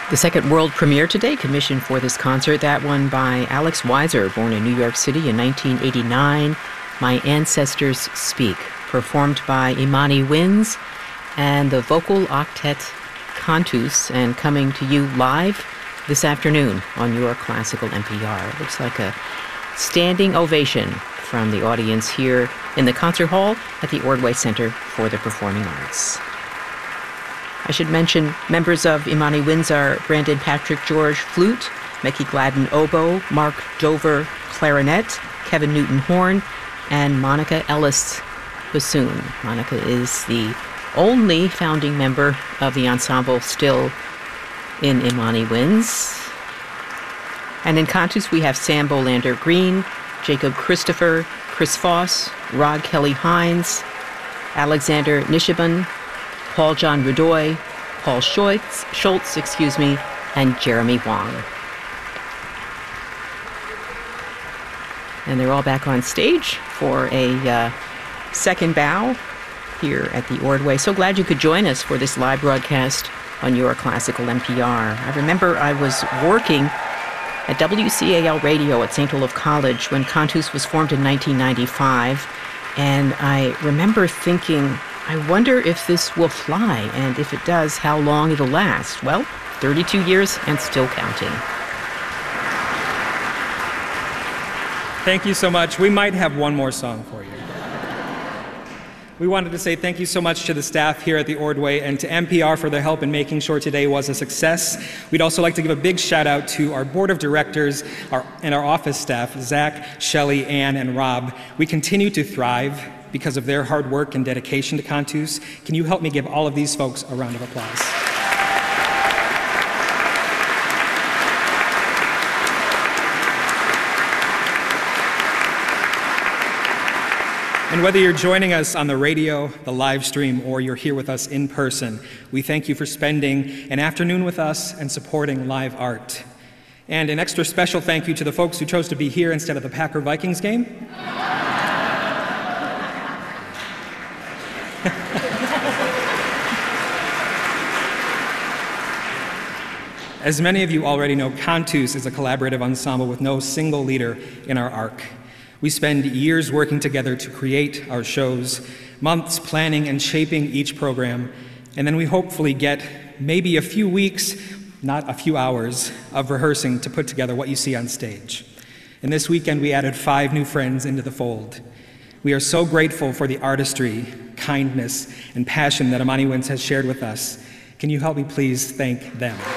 The second world premiere today, commissioned for this concert, that one by Alex Weiser, born in New York City in 1989, My Ancestors Speak, performed by Imani Winds and the vocal octet Cantus, and coming to you live this afternoon on your Classical NPR. It looks like a standing ovation from the audience here in the concert hall at the Ordway Center for the Performing Arts. I should mention members of Imani Winds are Brandon Patrick George flute, Mickey Gladden oboe, Mark Dover clarinet, Kevin Newton horn, and Monica Ellis bassoon. Monica is the only founding member of the ensemble still in Imani Winds. And in Cantus we have Sam Bolander Green, Jacob Christopher, Chris Foss, Rod Kelly Hines, Alexander Nishiban, Paul John Rudoy, Paul Schultz, and Jeremy Wong. And they're all back on stage for a second bow here at the Ordway. So glad you could join us for this live broadcast on your Classical NPR. I remember I was working at WCAL Radio at St. Olaf College when Cantus was formed in 1995, and I remember thinking, I wonder if this will fly, and if it does, how long it'll last. Well, 32 years and still counting. Thank you so much. We might have one more song for you. We wanted to say thank you so much to the staff here at the Ordway and to NPR for their help in making sure today was a success. We'd also like to give a big shout out to our board of directors and our office staff, Zach, Shelley, Ann, and Rob. We continue to thrive because of their hard work and dedication to Cantus. Can you help me give all of these folks a round of applause? And whether you're joining us on the radio, the live stream, or you're here with us in person, we thank you for spending an afternoon with us and supporting live art. And an extra special thank you to the folks who chose to be here instead of the Packer-Vikings game. As many of you already know, Cantus is a collaborative ensemble with no single leader in our arc. We spend years working together to create our shows, months planning and shaping each program, and then we hopefully get maybe a few weeks, not a few hours, of rehearsing to put together what you see on stage. And this weekend we added 5 new friends into the fold. We are so grateful for the artistry, kindness, and passion that Imani Winds has shared with us. Can you help me please thank them?